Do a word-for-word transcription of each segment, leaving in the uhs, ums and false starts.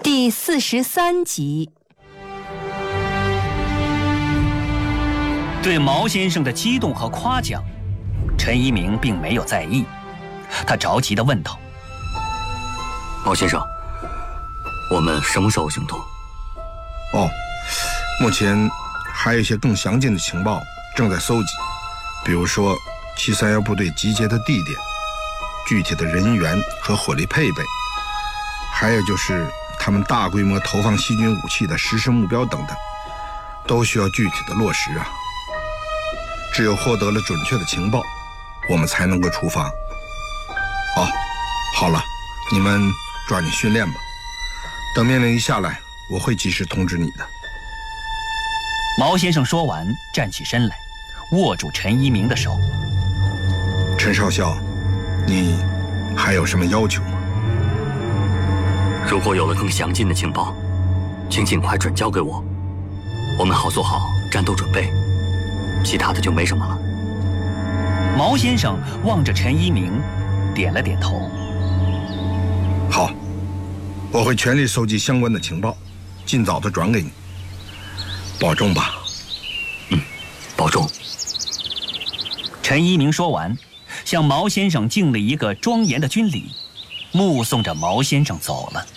第四十三集。 对毛先生的激动和夸奖，陈一鸣并没有在意，他着急地问道：“ 毛先生，我们什么时候行动？” 哦，目前还有一些更详尽的情报正在搜集，比如说七三一部队集结的地点、具体的人员和火力配备，还有就是他们大规模投放细菌武器的实施目标等等，都需要具体的落实啊。只有获得了准确的情报，我们才能够出发。哦，好了，你们抓紧训练吧，等命令一下来，我会及时通知你的。 毛先生说完，站起身来，握住陈一鸣的手。 陈少校，你还有什么要求吗？ 如果有了更详尽的情报，请尽快转交给我，我们好做好战斗准备，其他的就没什么了。 毛先生望着陈一鸣，点了点头。 好，我会全力收集相关的情报，尽早的转给你。保重吧。 嗯，保重。 陈一鸣说完，向毛先生敬了一个庄严的军礼，目送着毛先生走了。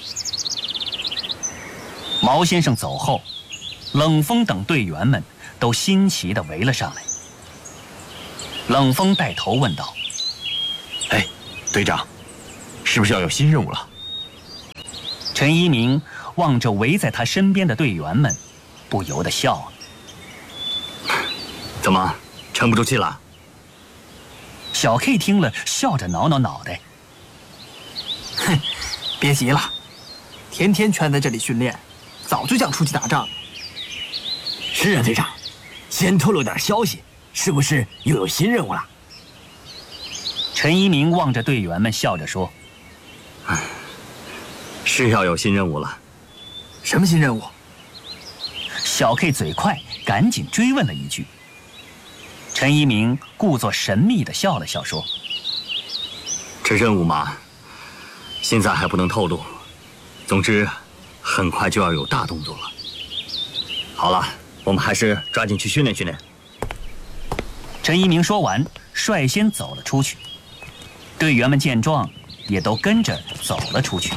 毛先生走后，冷风等队员们都新奇地围了上来。冷风带头问道：“ 哎，队长，是不是要有新任务了？” 陈一鸣望着围在他身边的队员们，不由得笑了。 怎么，沉不住气了？ 小 K 听了，笑着挠挠脑袋：“ 哼，别急了，天天圈在这里训练，早就想出去打仗。” 是啊，队长，先透露点消息，是不是又有新任务了？ 陈一鸣望着队员们，笑着说：“ 唉，是要有新任务了。 什么新任务？” 小 K 嘴快，赶紧追问了一句。陈一鸣故作神秘地笑了笑，说：“ 这任务嘛，现在还不能透露。总之，很快就要有大动作了。好了，我们还是抓紧去训练训练。” 陈一鸣说完，率先走了出去。队员们见状，也都跟着走了出去。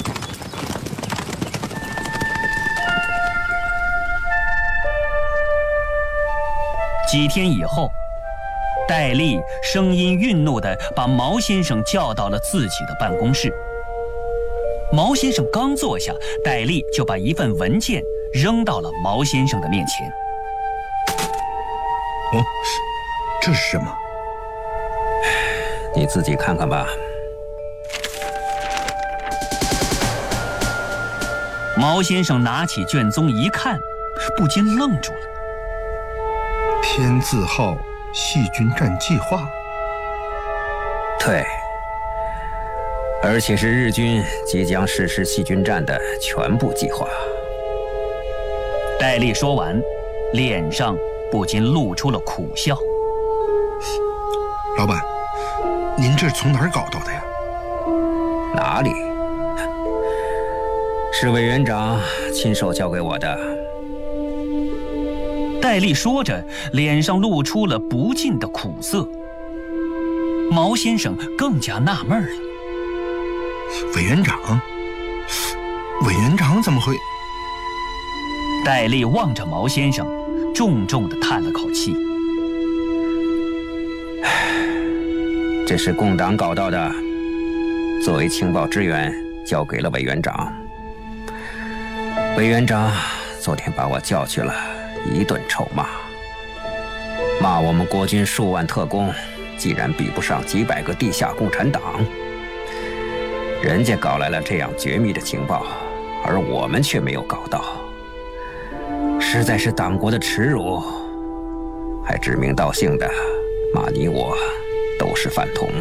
几天以后，戴笠声音愠怒地把毛先生叫到了自己的办公室。毛先生刚坐下，戴笠就把一份文件扔到了毛先生的面前。 哦，这是什么？ 你自己看看吧。 毛先生拿起卷宗一看，不禁愣住了。 天字号细菌战计划。 对，而且是日军即将实施细菌战的全部计划。 戴笠说完，脸上不禁露出了苦笑。 老板，您这是从哪儿搞到的呀？ 哪里？是委员长亲手交给我的。 戴笠说着，脸上露出了不尽的苦涩。毛先生更加纳闷了。 委员长？委员长怎么会？ 戴笠望着毛先生，重重地叹了口气。 这是共党搞到的，作为情报支援，交给了委员长。委员长昨天把我叫去了，一顿臭骂，骂我们国军数万特工既然比不上几百个地下共产党，人家搞来了这样绝密的情报，而我们却没有搞到，实在是党国的耻辱，还指名道姓的骂你我都是反同。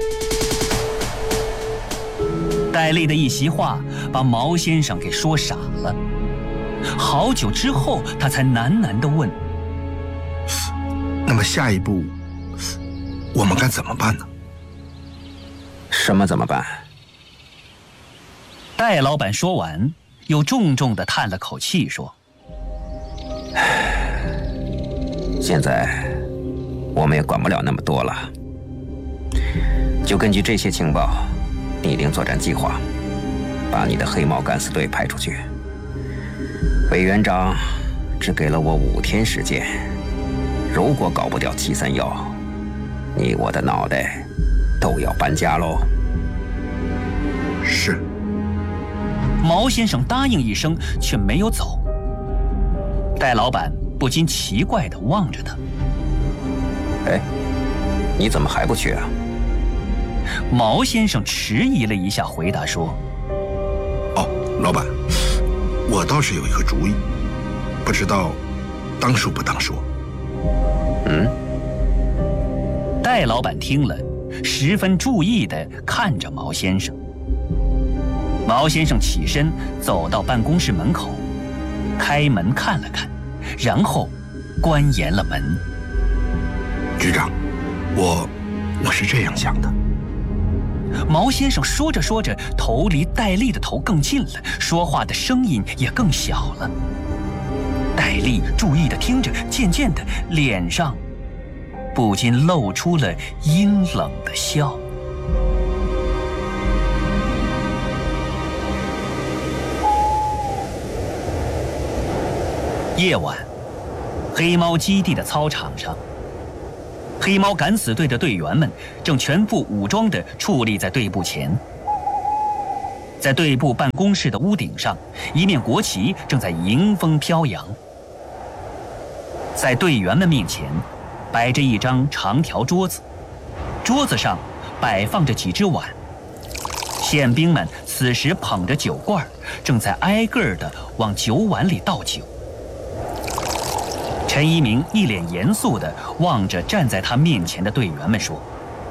戴笠的一席话把毛先生给说傻了。好久之后，他才喃喃地问：“ 那么下一步，我们该怎么办呢？” 什么怎么办？ 戴老板说完，又重重地叹了口气，说：“ 现在我们也管不了那么多了，就根据这些情报，拟定作战计划，把你的黑猫敢死队派出去。委员长只给了我五天时间，如果搞不掉七三幺，你我的脑袋都要搬家喽。” 是。 毛先生答应一声，却没有走。戴老板不禁奇怪地望着他：“ 哎，你怎么还不去啊？” 毛先生迟疑了一下，回答说：“ 哦，老板，我倒是有一个主意，不知道当说不当说。” 嗯。 戴老板听了，十分注意地看着毛先生。毛先生起身走到办公室门口，开门看了看，然后关严了门。 局长，我我是这样想的。 毛先生说着说着，头离戴笠的头更近了，说话的声音也更小了。戴笠注意地听着，渐渐的脸上不禁露出了阴冷的笑。夜晚，黑猫基地的操场上，黑猫敢死队的队员们正全副武装地矗立在队部前。在队部办公室的屋顶上，一面国旗正在迎风飘扬。在队员们面前，摆着一张长条桌子，桌子上摆放着几只碗。宪兵们此时捧着酒罐，正在挨个地往酒碗里倒酒。陈一鸣一脸严肃地望着站在他面前的队员们说：“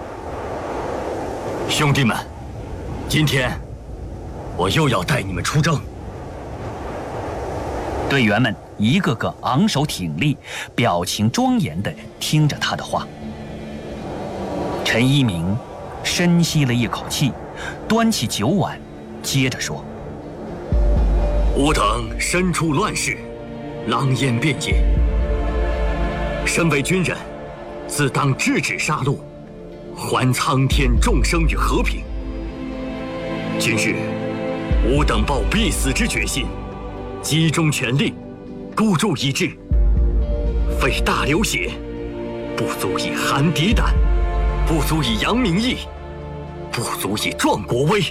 兄弟们，今天我又要带你们出征。” 队员们一个个昂首挺立，表情庄严地听着他的话。陈一鸣深吸了一口气，端起酒碗，接着说：“ 吾等身处乱世，狼烟遍野。身为军人，自当制止杀戮，还苍天众生于和平。今日，吾等抱必死之决心，集中全力，孤注一掷。非大流血，不足以寒敌胆，不足以扬名义，不足以壮国威。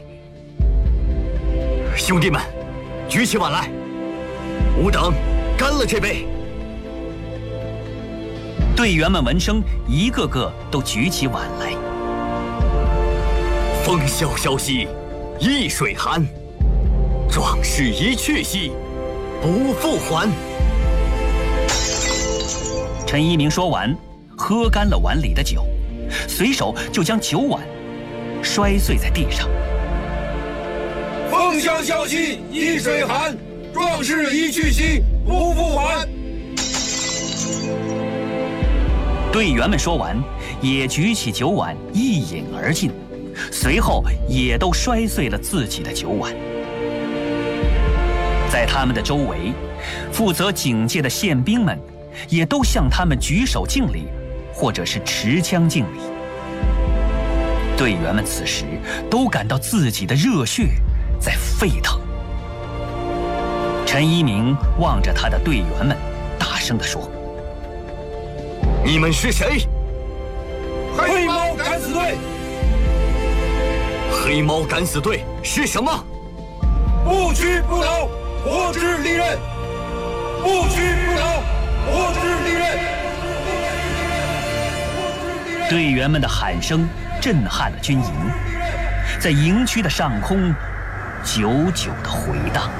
兄弟们，举起碗来，吾等干了这杯！” 队员们闻声，一个个都举起碗来。 风萧萧兮易水寒，壮士一去兮不复还。 陈一鸣说完，喝干了碗里的酒，随手就将酒碗摔碎在地上。 风萧萧兮易水寒，壮士一去兮不复还。 队员们说完，也举起酒碗一饮而尽，随后也都摔碎了自己的酒碗。在他们的周围，负责警戒的宪兵们也都向他们举手敬礼，或者是持枪敬礼。队员们此时都感到自己的热血在沸腾。陈一鸣望着他的队员们，大声地说：“ 你们是谁？”“ 黑猫敢死队。”“ 黑猫敢死队是什么？”“ 不屈不挠，活之利刃。不屈不挠，活之利刃。” 队员们的喊声震撼了军营，在营区的上空久久地回荡。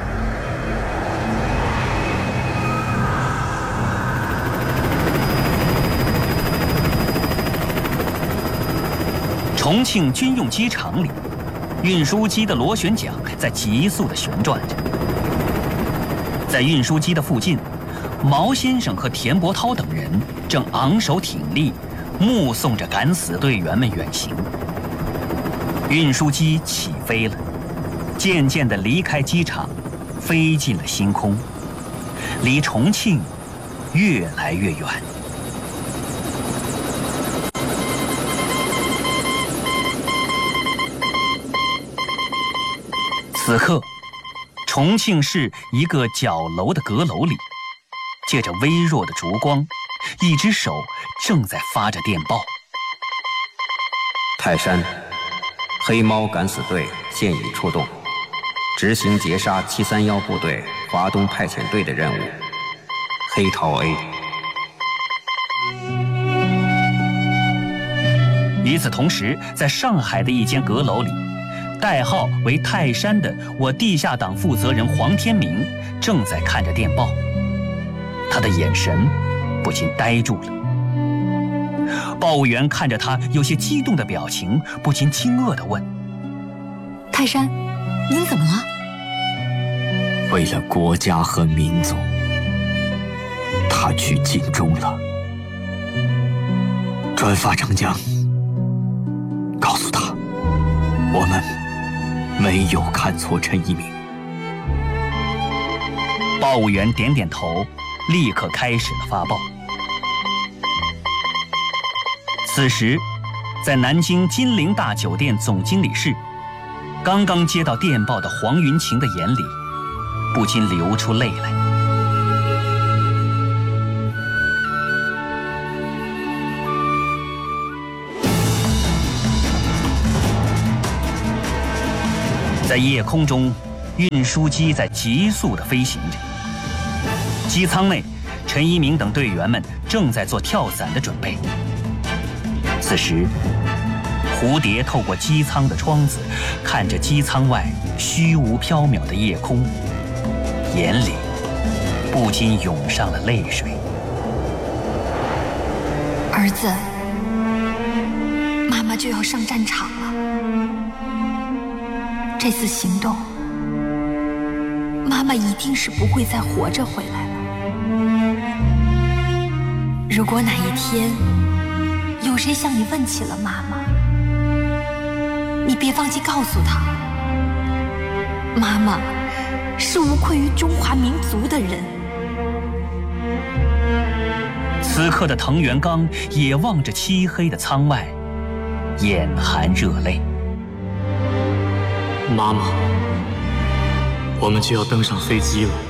重庆军用机场里，运输机的螺旋桨在急速地旋转着。在运输机的附近，毛先生和田伯涛等人正昂首挺立，目送着敢死队员们远行。运输机起飞了， 渐渐地离开机场，飞进了星空，离重庆越来越远。此刻，重庆市一个角楼的阁楼里，借着微弱的烛光，一只手正在发着电报。 泰山，黑猫敢死队现已出动，执行截杀七三一部队华东派遣队的任务。黑桃 A。 与此同时，在上海的一间阁楼里，代号为泰山的我地下党负责人黄天明正在看着电报，他的眼神不禁呆住了。报务员看着他有些激动的表情，不禁惊愕地问：“ 泰山，您怎么了？” 为了国家和民族，他去尽忠了。转发长江，告诉他，我们没有看错陈一鸣。 报务员点点头，立刻开始了发报。此时，在南京金陵大酒店总经理室，刚刚接到电报的黄云晴的眼里不禁流出泪来。在夜空中，运输机在急速地飞行着。机舱内，陈一鸣等队员们正在做跳伞的准备。此时，蝴蝶透过机舱的窗子，看着机舱外虚无缥缈的夜空，眼里不禁涌上了泪水。 儿子，妈妈就要上战场了。这次行动，妈妈一定是不会再活着回来了。如果哪一天有谁向你问起了妈妈，你别忘记告诉他，妈妈是无愧于中华民族的人。 此刻的藤原刚也望着漆黑的舱外，眼含热泪。 妈妈，我们就要登上飞机了。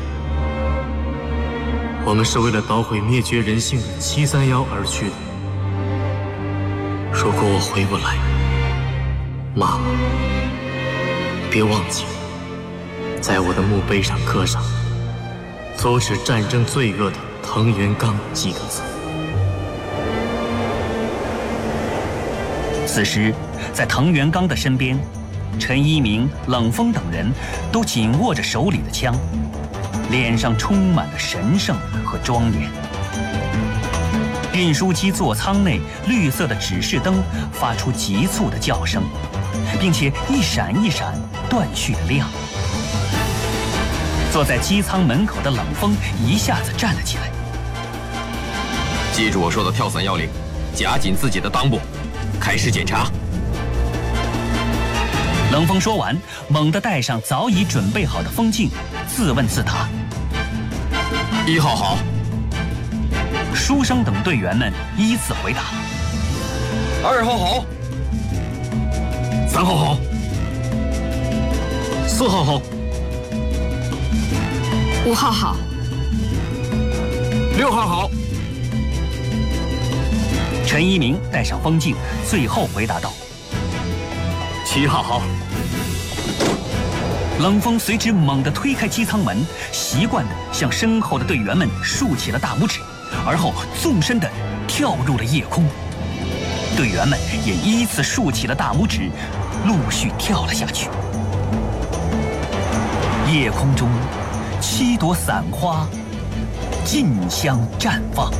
我们是为了捣毁灭绝人性的七三一而去的。如果我回不来，妈妈，别忘记在我的墓碑上刻上“阻止战争罪恶的藤原刚”几个字。 此时，在藤原刚的身边，陈一鸣、冷锋等人都紧握着手里的枪，脸上充满了神圣和庄严。运输机座舱内绿色的指示灯发出急促的叫声，并且一闪一闪断续的亮。坐在机舱门口的冷锋一下子站了起来。 记住我说的跳伞要领，夹紧自己的裆部，开始检查。 冷锋说完，猛地戴上早已准备好的风镜，自问自答： 一号好。 书生等队员们依次回答： 二号好。 三号好。四号好。 五号好。 六号好。 陈一鸣戴上风镜，最后回答道： 七号好。 冷锋随之猛地推开机舱门，习惯地向身后的队员们竖起了大拇指，而后纵身地跳入了夜空。队员们也依次竖起了大拇指，陆续跳了下去。夜空中，七朵伞花竞相绽放。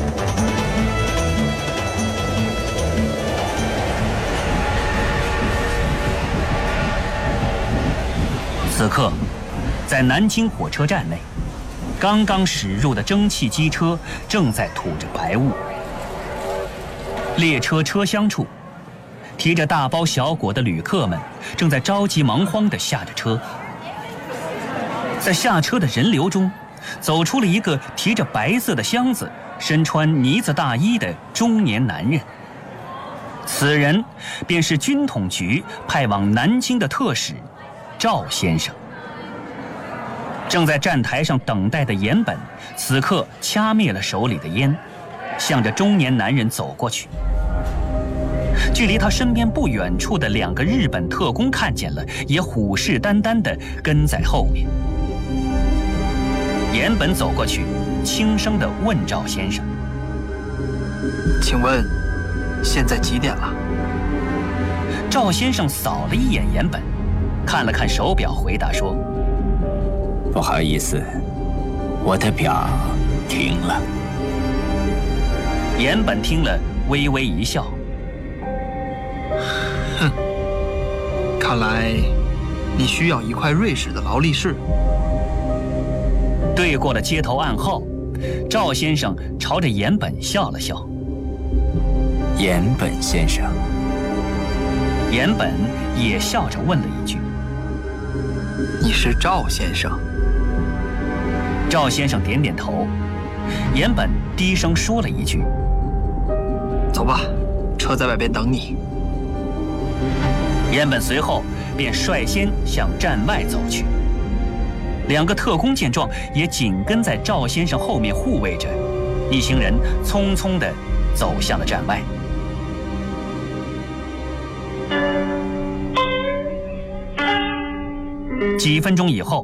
此刻，在南京火车站内，刚刚驶入的蒸汽机车正在吐着白雾。列车车厢处， 提着大包小裹的旅客们正在着急忙慌地下着车。在下车的人流中，走出了一个提着白色的箱子、身穿呢子大衣的中年男人。此人便是军统局派往南京的特使赵先生。正在站台上等待的严本，此刻掐灭了手里的烟，向着中年男人走过去。距离他身边不远处的两个日本特工看见了，也虎视眈眈地跟在后面。严本走过去，轻声地问赵先生：“ 请问，现在几点了？” 赵先生扫了一眼严本，看了看手表，回答说：“ 不好意思，我的表停了。” 严本听了，微微一笑：“ 哼，看来你需要一块瑞士的劳力士。” 对过了街头暗号，赵先生朝着严本笑了笑：“ 严本先生。” 严本也笑着问了一句：“ 你是赵先生？” 赵先生点点头。严本低声说了一句：“ 走吧，车在外边等你。” 严本随后便率先向站外走去。两个特工见状，也紧跟在赵先生后面护卫着。一行人匆匆地走向了站外。几分钟以后，